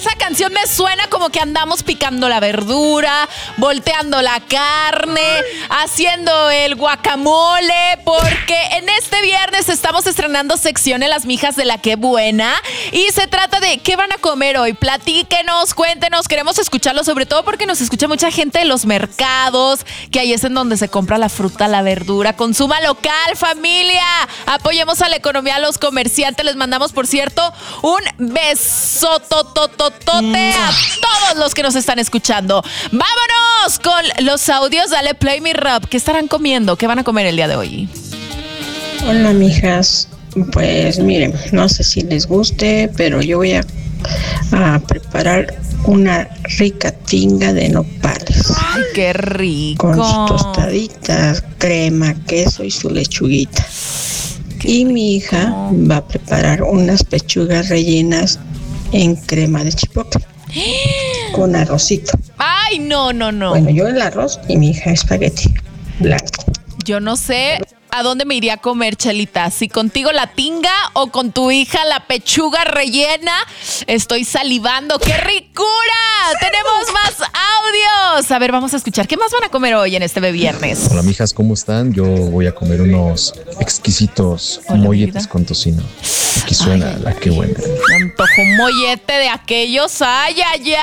Esa canción me suena como que andamos picando la verdura, volteando la carne, haciendo el guacamole, porque en este viernes estamos estrenando sección en Las Mijas de la Qué Buena y se trata de ¿qué van a comer hoy? Platíquenos, cuéntenos, queremos escucharlo, sobre todo porque nos escucha mucha gente de los mercados, que ahí es en donde se compra la fruta, la verdura. Consuma local, familia, apoyemos a la economía, a los comerciantes. Les mandamos, por cierto, un besototototote a todos los que nos están escuchando. Vámonos con los audios. Dale play, mi Rob. ¿Qué estarán comiendo? ¿Qué van a comer el día de hoy? Hola, mijas. Pues miren, no sé si les guste, pero yo voy a preparar una rica tinga de nopales. ¡Ay, qué rico! Con sus tostaditas, crema, queso y su lechuguita. Y mi hija va a preparar unas pechugas rellenas en crema de chipotle con arrocito. ¡Ay, no! Bueno, yo el arroz y mi hija espagueti blanco. Yo no sé a dónde me iría a comer, Chelita. Si contigo la tinga o con tu hija la pechuga rellena. Estoy salivando. ¡Qué ricura! ¡Tenemos más audios! A ver, vamos a escuchar. ¿Qué más van a comer hoy en este viernes? Hola, mijas, ¿cómo están? Yo voy a comer unos exquisitos molletes con tocino. Aquí suena la Qué Buena. Me antojo un mollete de aquellos. ¡Ay!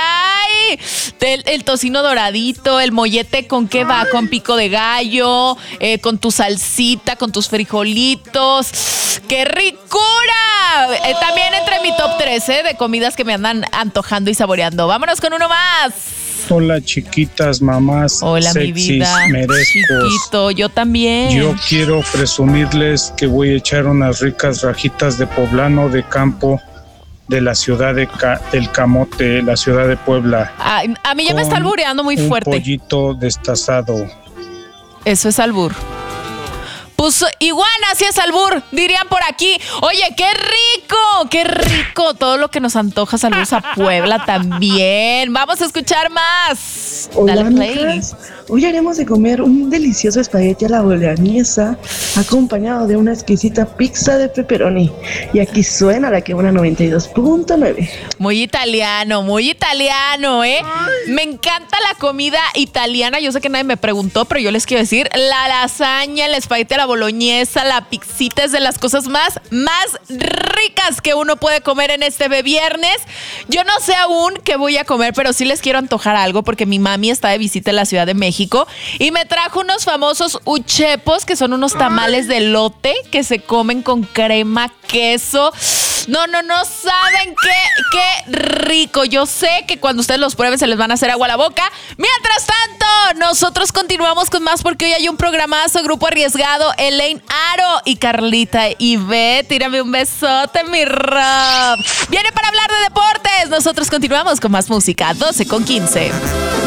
El tocino doradito, el mollete, ¿con qué va? Con pico de gallo, con tu salsita, con tus frijolitos. ¡Qué ricura! También entre mi top 3 de comidas que me andan antojando y saboreando. Vámonos con uno más. Hola, chiquitas, mamás. Hola, sexys, mi vida. merezcos. Chiquito, yo también. Yo quiero presumirles que voy a echar unas ricas rajitas de poblano de campo de la ciudad del Camote, la ciudad de Puebla. A mí ya me está albureando muy fuerte. Un pollito destazado. Eso es albur. Pues iguana, así es albur, dirían por aquí. Oye, qué rico todo lo que nos antoja. Saludos a Puebla también. Vamos a escuchar más. Hola, Dale play. amigas. Hoy haremos de comer un delicioso espagueti a la boloñesa acompañado de una exquisita pizza de pepperoni. Y aquí suena la Qué Buena 92.9. Muy italiano, ¿eh? Ay. Me encanta la comida italiana. Yo sé que nadie me preguntó, pero yo les quiero decir, la lasaña, el espagueti a la boloñesa, la pizzita es de las cosas más ricas que uno puede comer en este viernes. Yo no sé aún qué voy a comer, pero sí les quiero antojar algo porque mi mami está de visita en la Ciudad de México y me trajo unos famosos uchepos, que son unos tamales de elote que se comen con crema, queso. No saben qué rico. Yo sé que cuando ustedes los prueben se les van a hacer agua a la boca. Mientras tanto, nosotros continuamos con más porque hoy hay un programazo, Grupo Arriesgado, Elaine Aro y Carlita Ivet. Tírame un besote, mi Rob. Viene para hablar de deportes. Nosotros continuamos con más música. 12:15.